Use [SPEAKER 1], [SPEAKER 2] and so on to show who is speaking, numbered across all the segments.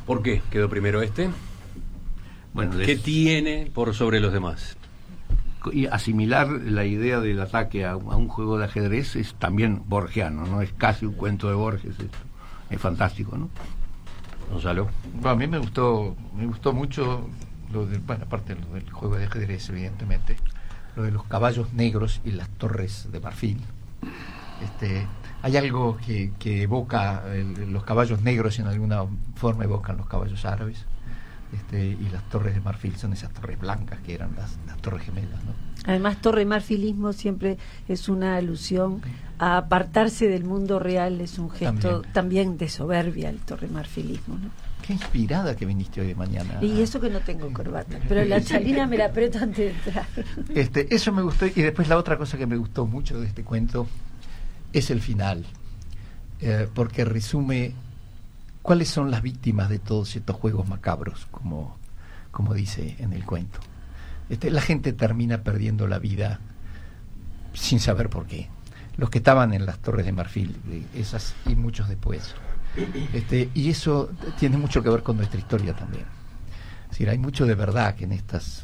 [SPEAKER 1] ¿Por qué quedó primero este?
[SPEAKER 2] Bueno,
[SPEAKER 1] ¿Qué tiene por sobre los demás?
[SPEAKER 2] y asimilar la idea del ataque a un juego de ajedrez es también borgiano, ¿no? Es casi un cuento de Borges esto. Es fantástico, ¿no?
[SPEAKER 1] Gonzalo.
[SPEAKER 3] Bueno, a mí me gustó mucho bueno, aparte de lo del juego de ajedrez, evidentemente, lo de los caballos negros y las torres de marfil. Hay algo que evoca los caballos negros, en alguna forma evocan los caballos árabes, y las torres de marfil son esas torres blancas que eran las torres gemelas, ¿no?
[SPEAKER 4] Además, torre marfilismo siempre es una alusión a apartarse del mundo real, es un gesto también de soberbia el torre marfilismo, ¿no?
[SPEAKER 3] Qué inspirada que viniste hoy de mañana.
[SPEAKER 4] Y eso que no tengo corbata, pero la chalina me la aprieto antes de entrar.
[SPEAKER 3] Eso me gustó, y después la otra cosa que me gustó mucho de este cuento es el final, porque resume cuáles son las víctimas de todos estos juegos macabros, como dice en el cuento. La gente termina perdiendo la vida sin saber por qué. Los que estaban en las torres de marfil, esas y muchos después. Y eso tiene mucho que ver con nuestra historia también. Es decir, hay mucho de verdad que en estas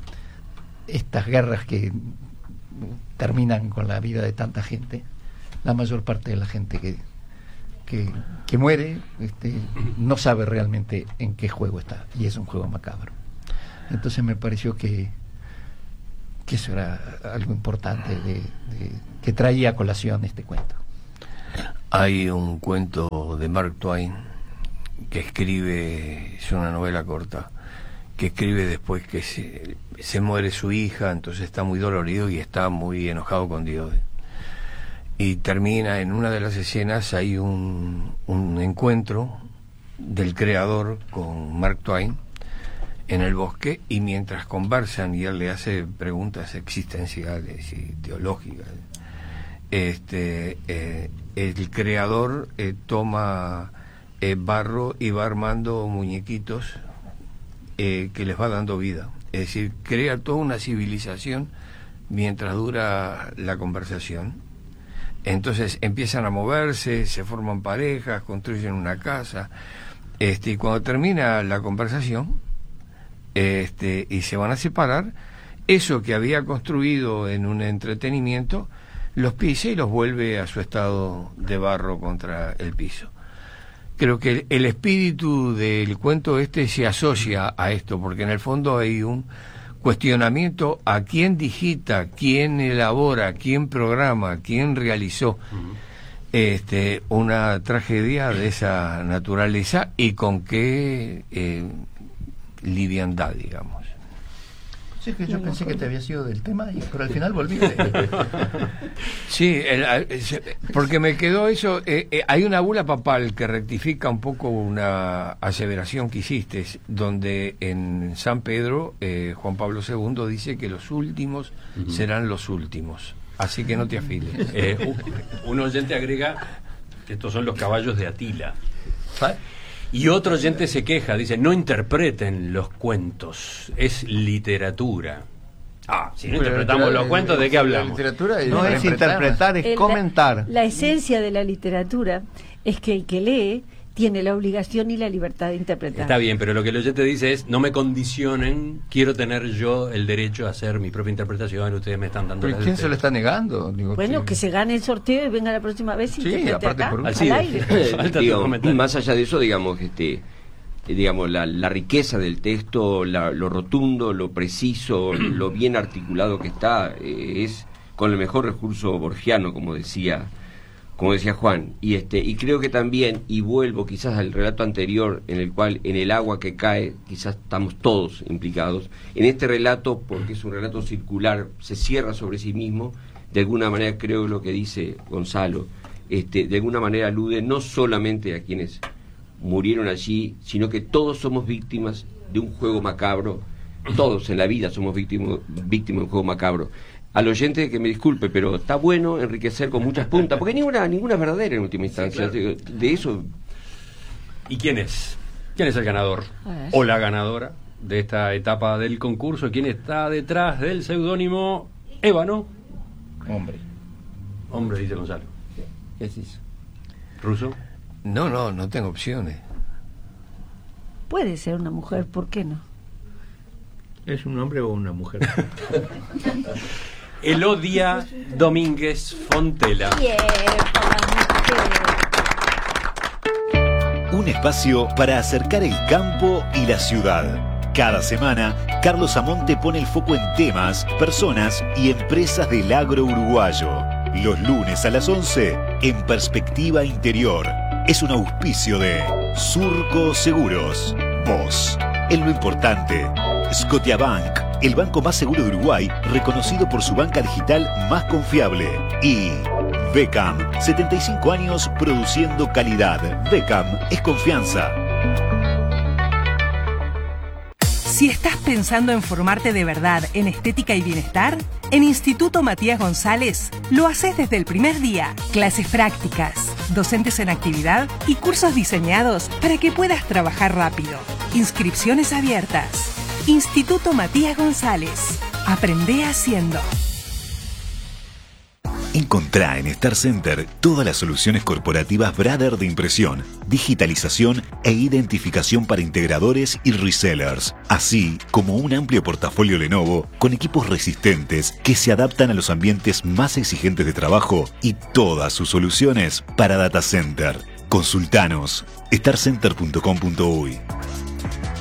[SPEAKER 3] guerras que terminan con la vida de tanta gente, la mayor parte de la gente que muere no sabe realmente en qué juego está, y es un juego macabro. Entonces me pareció que eso era algo importante que traía a colación este cuento.
[SPEAKER 5] Hay un cuento de Mark Twain que escribe, es una novela corta, que escribe después que se muere su hija, entonces está muy dolorido y está muy enojado con Dios. Y termina en una de las escenas, hay un encuentro del creador con Mark Twain en el bosque, y mientras conversan y él le hace preguntas existenciales y teológicas, el creador toma barro y va armando muñequitos que les va dando vida, es decir, crea toda una civilización mientras dura la conversación. Entonces empiezan a moverse, se forman parejas, construyen una casa, y cuando termina la conversación y se van a separar, eso que había construido en un entretenimiento los pisa y los vuelve a su estado de barro contra el piso. Creo que el espíritu del cuento se asocia a esto, porque en el fondo hay un cuestionamiento a quién digita, quién elabora, quién programa, quién realizó una tragedia de esa naturaleza, y con qué liviandad, digamos.
[SPEAKER 3] Sí, que yo pensé que te había sido del tema, pero al final volví.
[SPEAKER 5] Sí, porque me quedó eso. Hay una bula papal que rectifica un poco una aseveración que hiciste, donde en San Pedro Juan Pablo II dice que los últimos serán los últimos, así que no te afiles.
[SPEAKER 1] Un oyente agrega que estos son los caballos de Atila. Y otro oyente se queja, dice: no interpreten los cuentos, es literatura. Si no interpretamos los cuentos, ¿de qué hablamos?
[SPEAKER 2] No es interpretar, es comentar.
[SPEAKER 4] La esencia de la literatura es que el que lee tiene la obligación y la libertad de interpretar.
[SPEAKER 1] Está bien, pero lo que el oyente dice es: no me condicionen, quiero tener yo el derecho a hacer mi propia interpretación, ustedes me están dando.
[SPEAKER 3] ¿Pero quién se lo está negando?
[SPEAKER 4] Bueno, que se gane el sorteo y venga la próxima vez y
[SPEAKER 3] sí, aparte
[SPEAKER 4] acá,
[SPEAKER 3] por
[SPEAKER 4] al aire.
[SPEAKER 6] Más allá de eso, digamos, la riqueza del texto, lo rotundo, lo preciso, lo bien articulado que está, es con el mejor recurso borgiano, como decía Juan, y creo que también, y vuelvo quizás al relato anterior, en el cual en el agua que cae quizás estamos todos implicados, en este relato, porque es un relato circular, se cierra sobre sí mismo, de alguna manera creo lo que dice Gonzalo, de alguna manera alude no solamente a quienes murieron allí, sino que todos somos víctimas de un juego macabro, todos en la vida somos víctimas de un juego macabro. Al oyente que me disculpe, pero está bueno enriquecer con muchas puntas, porque ninguna es verdadera en última instancia. Sí, claro. De eso.
[SPEAKER 1] ¿Y quién es? ¿Quién es el ganador o la ganadora de esta etapa del concurso? ¿Quién está detrás del seudónimo Ébano? Hombre, dice Gonzalo.
[SPEAKER 3] ¿Qué es eso?
[SPEAKER 1] ¿Ruso?
[SPEAKER 5] No tengo opciones.
[SPEAKER 4] puede ser una mujer, ¿por qué no?
[SPEAKER 2] ¿Es un hombre o una mujer?
[SPEAKER 1] Elodia Domínguez Fontela.
[SPEAKER 4] Bien, por las mujeres.
[SPEAKER 7] Un espacio para acercar el campo y la ciudad. Cada semana, Carlos Amonte pone el foco en temas, personas y empresas del agro uruguayo. Los lunes a las 11, en Perspectiva Interior. Es un auspicio de Surco Seguros. Vos, en lo importante. Scotiabank, el banco más seguro de Uruguay, reconocido por su banca digital más confiable. Y Beckham, 75 años produciendo calidad. Beckham es confianza.
[SPEAKER 8] Si estás pensando en formarte de verdad en estética y bienestar, en Instituto Matías González lo haces desde el primer día. Clases prácticas, docentes en actividad y cursos diseñados para que puedas trabajar rápido. Inscripciones abiertas. Instituto Matías González. Aprende haciendo.
[SPEAKER 7] Encontrá en Star Center todas las soluciones corporativas Brother de impresión, digitalización e identificación para integradores y resellers, así como un amplio portafolio Lenovo con equipos resistentes que se adaptan a los ambientes más exigentes de trabajo y todas sus soluciones para data center. Consultanos starcenter.com.uy.